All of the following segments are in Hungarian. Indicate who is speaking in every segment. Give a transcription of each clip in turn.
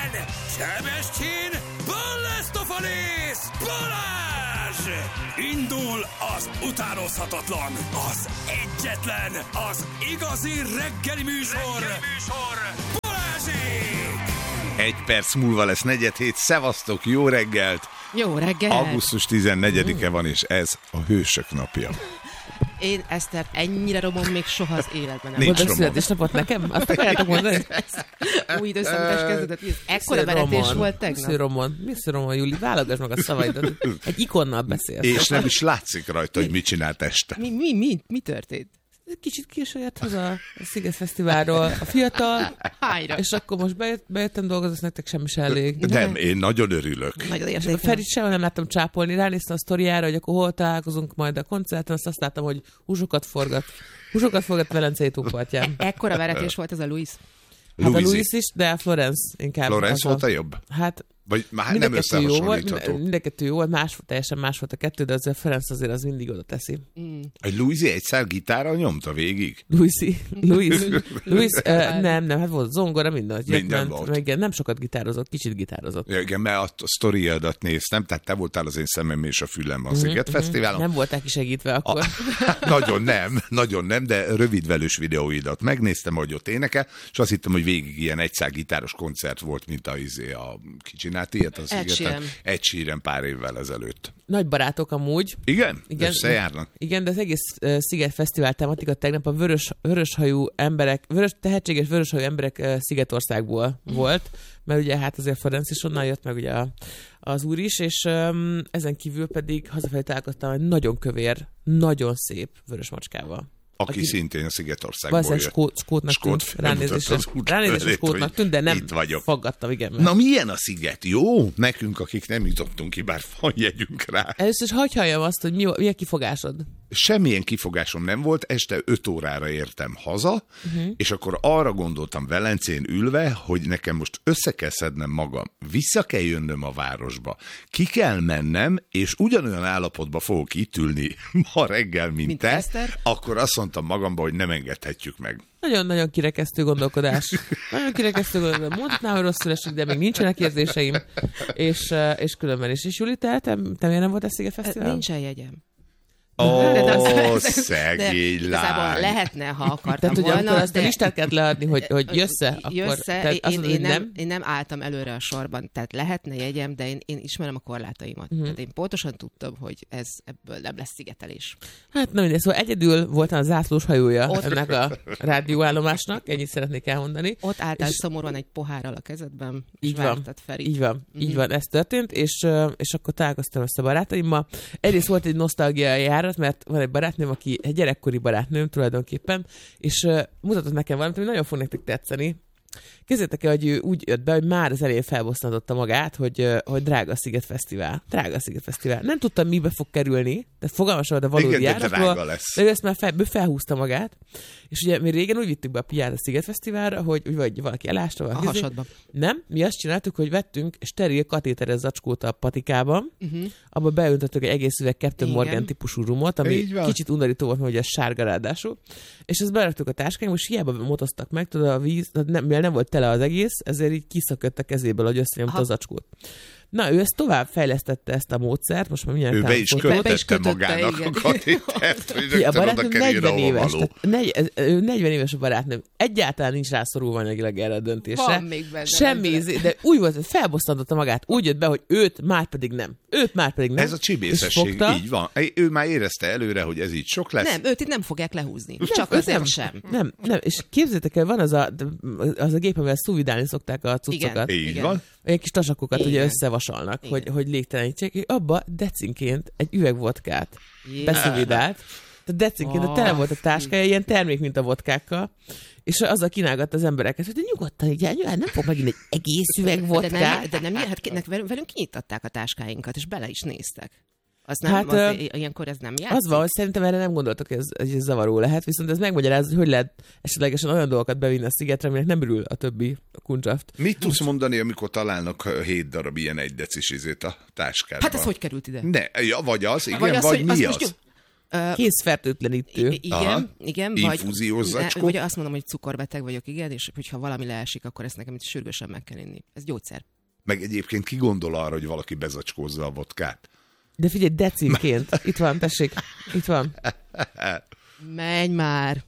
Speaker 1: Sebestyén, Balázs! Balázs! Indul az utánozhatatlan, az egyetlen, az igazi reggeli műsor, Balázsék!
Speaker 2: 1 perc múlva lesz 4:07, szevasztok, jó reggelt!
Speaker 3: Jó reggelt!
Speaker 2: Augusztus 14-e van, és ez a Hősök napja.
Speaker 3: Én Eszter ennyire romom még soha az életben nem.
Speaker 2: Nincs
Speaker 3: Volt
Speaker 2: romom.
Speaker 4: Születésnapot nekem? Azt akarjátok mondani?
Speaker 3: új időszámítás kezdődött. Ekkora veretés volt tegnap.
Speaker 4: Romon, Júli, válogass meg a szavaidat. Egy ikonnal beszélsz.
Speaker 2: És nem is látszik rajta, hogy mit csinált este.
Speaker 3: Mi történt?
Speaker 4: Kicsit későn jött haza a Sziget Fesztiválról a fiatal,
Speaker 3: Hányra?
Speaker 4: és akkor most bejöttem dolgozni, nektek semmi se elég.
Speaker 2: Nem, én nagyon örülök.
Speaker 3: Nagyon
Speaker 4: És
Speaker 3: érzékeny.
Speaker 4: Ferit sehol nem láttam csápolni, ránéztem a sztoriára, hogy akkor hol találkozunk majd a koncerten, azt láttam, hogy húsokat forgat Velencei tópartján.
Speaker 3: Ekkora veretés volt ez a Louis.
Speaker 4: Hát a
Speaker 2: Louis
Speaker 4: Louis is, de a Florence inkább.
Speaker 2: Florence volt a jobb?
Speaker 4: Hát
Speaker 2: Vagy már
Speaker 4: mind
Speaker 2: nem
Speaker 4: a kettő jó volt,
Speaker 2: összehasonlítható.
Speaker 4: mind a kettő jó volt, teljesen más volt a kettő, de azért a Ferenc azért az mindig oda teszi.
Speaker 2: Egy Louis egyszer gitárral nyomta végig?
Speaker 4: Louis, nem, hát volt zongora, minden
Speaker 2: volt.
Speaker 4: meg igen, nem sokat gitározott, kicsit gitározott.
Speaker 2: Ja, igen, mert a sztoriadat néztem, tehát te voltál az én szemem és a fülem a Sziget Fesztiválon.
Speaker 4: Nem voltál kisegítve akkor.
Speaker 2: Nagyon nem, de rövidvelős videóidat megnéztem, hogy ott énekel, és azt hittem, hogy végig ilyen egyszár gitáros koncert volt, mint a ki csinált ilyet a Szigeten. Ed Sheeran pár évvel ezelőtt.
Speaker 4: Nagy barátok amúgy.
Speaker 2: Igen? Összejárnak?
Speaker 4: Igen, de az egész Sziget Fesztivál tematika tegnap a vöröshajú emberek, tehetséges vöröshajú emberek Szigetországból volt, mert ugye hát azért Florence is onnan jött, meg ugye az úr is, és ezen kívül pedig hazafelé találkoztam egy nagyon kövér, nagyon szép vörös macskával.
Speaker 2: Aki szintén a Szigetországból
Speaker 4: valószínűleg
Speaker 2: jött.
Speaker 4: skótnak tűnt. Ránézésre skótnak tűnt, de nem
Speaker 2: itt vagyok.
Speaker 4: faggattam, igen.
Speaker 2: Na milyen a sziget? Jó? Nekünk, akik nem jutottunk ki, bár van jegyünk rá.
Speaker 4: Először is hagyj halljam azt, hogy mi a kifogásod.
Speaker 2: Semmilyen kifogásom nem volt, este 5 órára értem haza, és akkor arra gondoltam Velencén ülve, hogy nekem most össze kell szednem magam, vissza kell jönnöm a városba, ki kell mennem, és ugyanolyan állapotba fogok itt ülni ma reggel, mint te,
Speaker 3: Eszter?
Speaker 2: akkor azt mondtam magamba, hogy nem engedhetjük meg.
Speaker 4: Nagyon-nagyon kirekesztő gondolkodás. Nagyon kirekesztő gondolkodás. Mondhatnám, hogy rosszul esik, de még nincsenek érzéseim. És különben is. És Juli, te miért nem volt a Sziget Fesztivál?
Speaker 3: Nincsen jegyem.
Speaker 2: Ó, szegény
Speaker 3: De igazából
Speaker 2: lány.
Speaker 3: lehetne, ha akartam
Speaker 4: Tehát, hogy
Speaker 3: volna.
Speaker 4: akkor azt a listát kellett leadni, hogy jössze, akkor...
Speaker 3: Jössze,
Speaker 4: tehát azt mondod, hogy
Speaker 3: én nem álltam előre a sorban, tehát lehetne jegyem, de én ismerem a korlátaimat. Tehát én pontosan tudtam, hogy ebből nem lesz szigetelés.
Speaker 4: Hát nem mindegy, szóval egyedül voltam a zászlós hajója ennek a rádióállomásnak, ennyit szeretnék elmondani.
Speaker 3: Ott álltál szomorúan egy pohárral a kezedben, és
Speaker 4: Így van,
Speaker 3: vártad Ferit.
Speaker 4: így van, ez történt, és akkor találkoztam össze a barátaimmal. Egyrészt volt egy nosztalgia járat, mert van egy barátnőm, aki egy gyerekkori barátnőm tulajdonképpen, és mutatott nekem valamit, ami nagyon fog nektek tetszeni. Képzeljétek el, hogy ő úgy jött be, hogy már az elején felbosszantotta magát, hogy drága Sziget Fesztivál. Drága Sziget Fesztivál. Nem tudtam, mibe fog kerülni, de fogalmas volt a valódi járatról. De ő ezt már felhúzta magát. És ugye mi régen úgy vittük be a piát a Sziget Fesztiválra, hogy vagy valaki elásta valaki.
Speaker 3: A hasadba.
Speaker 4: Nem, mi azt csináltuk, hogy vettünk steril katéteres zacskót a patikában, abba beöntöttük egy egész üveg Captain Morgan típusú rumot, ami kicsit undorító volt, hogy ez sárga ráadásul. És ezt beraktuk a táskánkba, és hiába motoztak meg, tudod, a víz, mivel nem volt tele az egész, ezért így kiszakadt a kezéből, hogy összenyomta a zacskót. Na, ő ezt tovább fejlesztette ezt a módszert, most már mindjárt
Speaker 2: Ő be is kötötte magának a katétert, hogy
Speaker 4: a
Speaker 2: rögtön oda
Speaker 4: barátnőm
Speaker 2: kerüljön,
Speaker 4: 40
Speaker 2: ahova
Speaker 4: éves,
Speaker 2: való.
Speaker 4: ő 40 éves a barátnőm. Egyáltalán nincs rászorulva anyagilag erre a döntésre.
Speaker 3: Van még benne.
Speaker 4: Semmi, de úgy volt, hogy felbosszantotta magát, úgy jött be, hogy őt már pedig nem.
Speaker 2: Ez a csibészesség, így van. Ő már érezte előre, hogy ez így sok lesz.
Speaker 3: Nem, őt itt nem fogják lehúzni. Csak azért sem.
Speaker 4: Nem. És képzeljétek el, van az a gép, amivel szúvidálni szokták a cuccokat.
Speaker 2: Így van.
Speaker 4: Olyan kis tasakokat ugye összevasalnak, hogy légtelenítsék, és abba decinként egy üveg vodkát beszúvidált. Tehát decinként, de tele volt a táskája, ilyen termék, mint a vodkákkal, és azzal kínálgatta az embereket, hogy nyugodtan, nyugodtan, nem fog megint egy egész üveg vodkát.
Speaker 3: De nem, hát velünk kinyitották a táskáinkat, és bele is néztek. Nem, ilyenkor ez nem játszik?
Speaker 4: Az van, hogy szerintem erre nem gondoltak, hogy ez zavaró lehet, viszont ez megmagyarázza, hogy lehet esetlegesen olyan dolgokat bevinni a szigetre, aminek nem örül a többi kundzsaft.
Speaker 2: Mit tudsz mondani, amikor találnak 7 darab ilyen 1 decis izét a táskádban?
Speaker 3: Hát ez hogy került ide?
Speaker 2: Vagy az, igen, vagy mi az?
Speaker 4: Kézfertőtlenítő.
Speaker 3: Igen.
Speaker 2: Infúziós zacskó.
Speaker 3: Vagy azt mondom, hogy cukorbeteg vagyok, igen, és hogyha valami leesik, akkor ezt nekem itt sürgősen meg kell inni. Ez gyógyszer.
Speaker 2: Meg egyébként ki gondol arra, hogy valaki bezacskózza a vodkát?
Speaker 4: De figyelj, decinként. Itt van, tessék. Itt van.
Speaker 3: Menj már.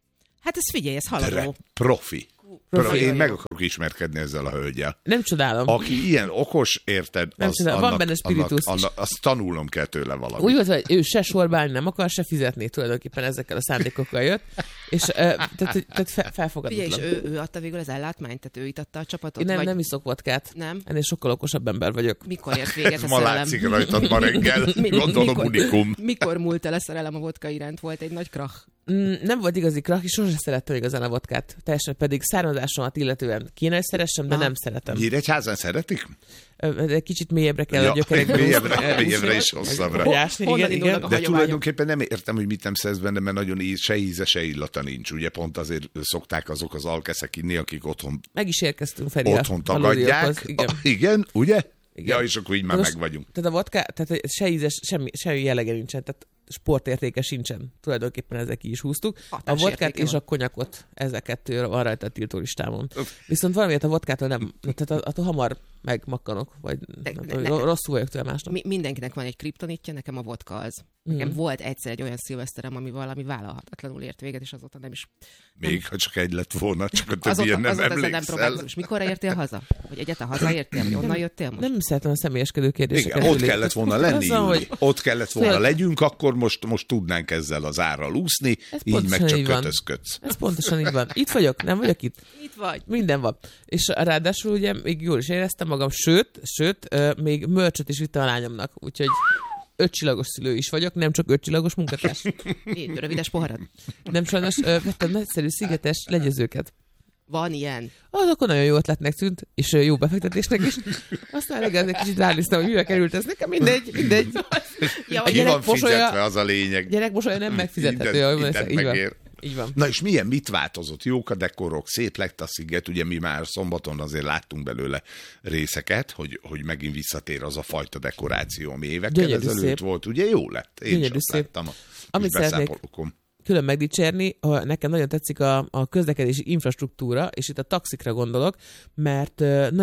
Speaker 3: Hát ez figyelj, ez haladó.
Speaker 2: Profi. Én meg akarok ismerkedni ezzel a hölgyel.
Speaker 4: Nem csodálom.
Speaker 2: Aki ilyen okos, érted,
Speaker 4: van benne spiritus.
Speaker 2: Azt tanulnom kell tőle valamit.
Speaker 4: Úgy volt, hogy ő se sorbálni nem akar, se fizetni, tulajdonképpen ezekkel a szándékokkal jött, és tehát felfogadatlan.
Speaker 3: Figyelj, és ő adta végül az ellátmányt, tehát ő itatta a csapatot?
Speaker 4: Én nem iszok vodkát.
Speaker 3: Nem?
Speaker 4: Ennél sokkal okosabb ember vagyok.
Speaker 3: Mikor ért véget a
Speaker 2: ma
Speaker 3: szerelem?
Speaker 2: látszik rajtad ma reggel, gondolom unikum.
Speaker 3: Mikor múlt el a szerelem a vodka iránt? Volt egy nagy krach.
Speaker 4: Nem volt igazi krach, és sosem szerettem igazán a vodkát. Teljesen pedig származásomat illetően kéne, hogy szeressem, de nem szeretem.
Speaker 2: Nyíregyházán szeretik?
Speaker 4: Kicsit mélyebbre kell a gyökerekbe.
Speaker 2: Mélyebbre is hosszabbra.
Speaker 3: Honnan
Speaker 4: igen.
Speaker 3: indulnak a
Speaker 2: De
Speaker 3: hagyományok?
Speaker 2: tulajdonképpen nem értem, hogy mit nem szedsz benne, mert nagyon se íze, se illata nincs. Ugye pont azért szokták azok az alkeszek inni, akik otthon
Speaker 4: Meg is érkeztünk, Feri.
Speaker 2: otthon tagadják. Igen, ugye?
Speaker 4: Igen.
Speaker 2: Ja, és akkor így már
Speaker 4: most,
Speaker 2: meg vagyunk.
Speaker 4: Tehát a vodka, tehát se ízes, semmi jellege nincsen, tehát sportértéke sincsen. Tulajdonképpen ezzel ki is húztuk. A vodkát és a konyakot, ezek kettő van rajta a tiltó listámon. Viszont valamiért a vodkától nem, tehát attól hamar megmakkanok, vagy rosszul vagyok tőle másnap.
Speaker 3: Mindenkinek van egy kriptonitja, nekem a vodka az. Nekem volt egyszer egy olyan szilveszterem, ami valami vállalhatatlanul ért véget, és azóta nem is.
Speaker 2: Még ha csak egy lett volna, csak a többien nem emlékszel.
Speaker 3: És mikorra értél haza? Vagy egyáltalán hazaértél? Vagy onnan jöttél most?
Speaker 4: Nem szeretem a személyeskedő kérdéseket.
Speaker 2: Igen, ott kellett volna lenni,
Speaker 4: hogy...
Speaker 2: ott kellett volna legyünk, akkor most tudnánk ezzel az árral úszni, így meg csak kötözködsz.
Speaker 4: Ez pontosan így van. Itt vagyok, nem vagyok itt.
Speaker 3: Itt vagy.
Speaker 4: Minden van. És ráadásul ugye még jól is éreztem magam, sőt, még mörcsöt is vittem a lányomnak, úgyhogy 5 csillagos szülő is vagyok, nem csak 5 csillagos munkatárs.
Speaker 3: Rövides poharat.
Speaker 4: Nem sajnos, vettem nagyszerű szigetes legyezőket.
Speaker 3: Van ilyen.
Speaker 4: Az akkor nagyon jó ötletnek tűnt, és jó befektetésnek is. Aztán reggel egy kicsit ránéztem, hogy mivel került ez nekem, mindegy.
Speaker 2: Ja, ki van fizetve, az a lényeg.
Speaker 4: Gyerek mosolya nem megfizethető. Így van.
Speaker 2: Na és mit változott? Jók a dekorok, szép lett a sziget, ugye mi már szombaton azért láttunk belőle részeket, hogy megint visszatér az a fajta dekoráció, ami évekkel ezelőtt volt. Ugye jó lett? Én is azt láttam a beszámolókon.
Speaker 4: Külön megdicsérni, nekem nagyon tetszik a közlekedési infrastruktúra, és itt a taxikra gondolok, mert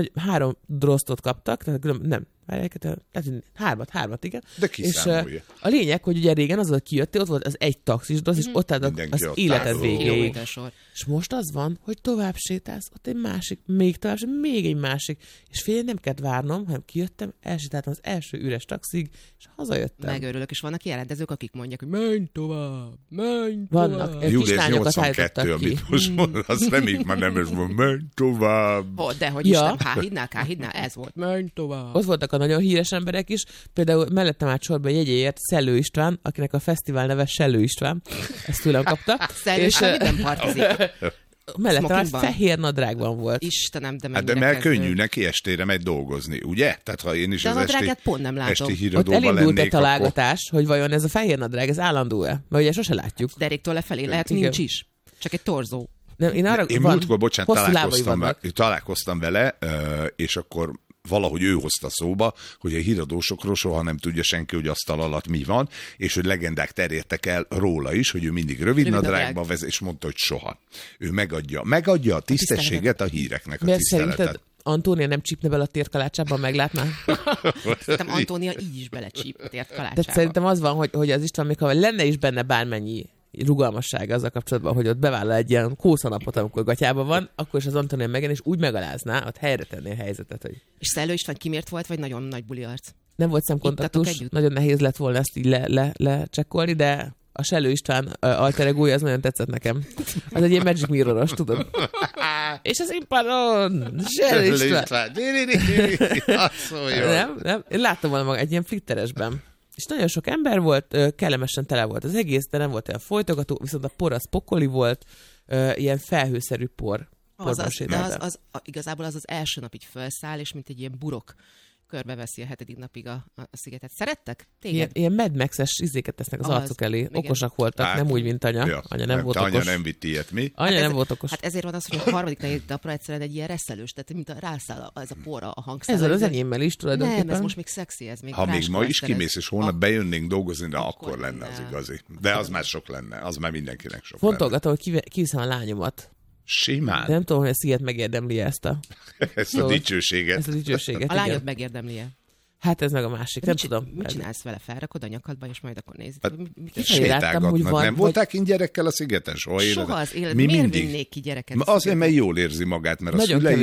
Speaker 4: 3 drosztot kaptak, tehát nem, hármat, igen.
Speaker 2: De kiszámolja.
Speaker 4: És a lényeg, hogy ugye régen az, hogy kijöttél, ott volt az egy taxis drossz, és ott álltak az életed végéig. És most az van, hogy tovább sétálsz, ott egy másik, még tovább, még egy másik. És fél nem kellett várnom, hanem kijöttem, elsétáltam az első üres taxig, és hazajöttem.
Speaker 3: Megörülök, és vannak jelentezők, akik mondják, hogy menj tovább.
Speaker 4: Vannak kislányokat állítottak ki.
Speaker 2: Amit most mond, azt reméljük már nem, és mond, menj tovább.
Speaker 3: Dehogy is nem, K-hídnál, ez volt, menj tovább.
Speaker 4: Ott voltak a nagyon híres emberek is, például mellettem át sorba jegyéért Szellő István, akinek a fesztivál neve Sellő István, ezt tőlem kapta.
Speaker 3: Szellő István nem partizik.
Speaker 4: Mellettem át fehér nadrágban volt.
Speaker 3: Istenem, de mennyire
Speaker 2: de mert könnyű neki estére megy dolgozni, ugye? Tehát ha én is
Speaker 3: de
Speaker 2: az
Speaker 3: pont nem látom.
Speaker 2: esti híradóban lennék,
Speaker 4: ott elindult egy találgatás, hogy vajon ez a fehér nadrág, ez állandó-e? Mert ugye sose látjuk.
Speaker 3: Deréktől lefelé lehet, nincs is. Csak egy torzó.
Speaker 2: Én múltkor, találkoztam vele, és akkor valahogy ő hozta szóba, hogy a híradósokról soha nem tudja senki, hogy asztal alatt mi van, és hogy legendák terjedtek el róla is, hogy ő mindig rövid nadrágba vezet, és mondta, hogy soha. Ő megadja a tisztességet a híreknek, a tiszteletet. Szerinted
Speaker 4: Antónia nem csípne bele a térkalácsába, meglátná?
Speaker 3: Szerintem Antónia így is belecsíp a térkalácsába.
Speaker 4: Tehát szerintem az van, hogy az István, még ha lenne is benne bármennyi rugalmassága azzal kapcsolatban, hogy ott bevállal egy ilyen kószanapot, amikor gatyában van, akkor is az Antónia megjen, és úgy megalázná, ott helyre tenné a helyzetet. Hogy...
Speaker 3: És Szellő István kimért volt, vagy nagyon nagy buli arc?
Speaker 4: Nem volt szemkontaktus, nagyon nehéz lett volna ezt így lecsekkolni, de a Sellő István alter egója, az nagyon tetszett nekem. Az egy ilyen Magic Mirror-os, tudod. És az impadon! Sellő István! Nem. Én láttam volna maga egy ilyen flitteresben. És nagyon sok ember volt, kellemesen tele volt az egész, de nem volt olyan folytogató, viszont a por az pokoli volt, ilyen felhőszerű por.
Speaker 3: Igazából az első nap így felszáll, és mint egy ilyen burok körbeveszi a 7. napig a szigetet. Szerettek? Téged?
Speaker 4: Ilyen Mad Max-es izéket tesznek az arcuk elé.
Speaker 3: igen.
Speaker 4: Okosak voltak, nem úgy, mint anya.
Speaker 2: Ja,
Speaker 4: Anya nem volt okos.
Speaker 2: Anya nem vitt ilyet, mi?
Speaker 4: Anya nem volt okos.
Speaker 3: Hát ezért van az, hogy a 3. napra egyszerűen egy ilyen reszelős, tehát mint a rászáll ez a porra a hangszál.
Speaker 4: Ez az enyémmel is tulajdonképpen.
Speaker 3: Nem, ez most még szexi, ez még
Speaker 2: Ha még ma is
Speaker 3: ráskolás
Speaker 2: kimész, és holnap bejönnénk dolgozni, de akkor
Speaker 3: Akkor
Speaker 2: lenne
Speaker 3: lenne.
Speaker 2: az igazi. De az már sok lenne, az már mindenkinek sok
Speaker 4: Fontolgatom, hogy kiviszem a lányomat.
Speaker 2: Simán.
Speaker 4: De nem tudom, hogy a sziget megérdemli ezt a
Speaker 2: Dicsőséget.
Speaker 4: Ezt a dicsőséget.
Speaker 3: A
Speaker 4: igen.
Speaker 3: lányod megérdemli-e?
Speaker 4: Hát ez meg a másik. Nem tudom.
Speaker 3: Mit csinálsz vele? Felrakod a nyakadba, és majd akkor nézd.
Speaker 2: Hát,
Speaker 4: Kifelé láttam, hogy
Speaker 2: sétálgatnak.
Speaker 4: van,
Speaker 2: Nem volták kint gyerekkel a szigeten? Soha
Speaker 3: Soha
Speaker 2: életben?
Speaker 3: az élet.
Speaker 2: Mi
Speaker 3: Miért
Speaker 2: mindig?
Speaker 3: vinnék ki gyereket?
Speaker 2: Azért, mert jól érzi magát, mert a
Speaker 4: Nagyon
Speaker 2: szülei